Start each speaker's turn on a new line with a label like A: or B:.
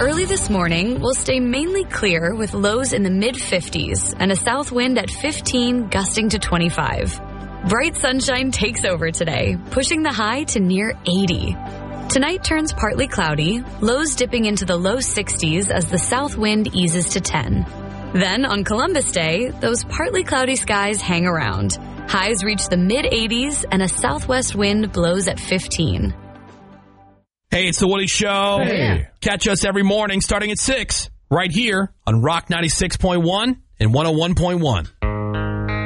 A: Early this morning, we'll stay mainly clear with lows in the mid-50s and a south wind at 15, gusting to 25. Bright sunshine takes over today, pushing the high to near 80. Tonight turns partly cloudy, lows dipping into the low 60s as the south wind eases to 10. Then, on Columbus Day, those partly cloudy skies hang around. Highs reach the mid-80s and a southwest wind blows at 15.
B: Hey, it's the Woody Show.
C: Hey.
B: Catch us every morning starting at 6, right here on Rock 96.1 and 101.1.